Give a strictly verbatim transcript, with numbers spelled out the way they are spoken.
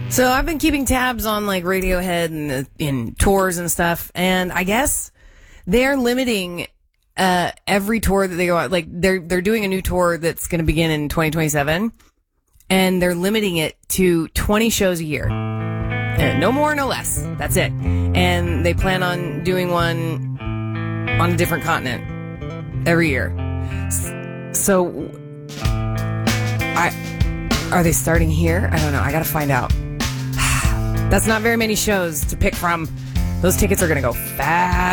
So I've been keeping tabs on like Radiohead and the, in tours and stuff, and I guess they're limiting uh, every tour that they go on. Like they're they're doing a new tour that's going to begin in twenty twenty-seven, and they're limiting it to twenty shows a year. Uh, no more, no less. That's it. And they plan on doing one on a different continent every year. So, I are they starting here? I don't know. I got to find out. That's not very many shows to pick from. Those tickets are going to go fast.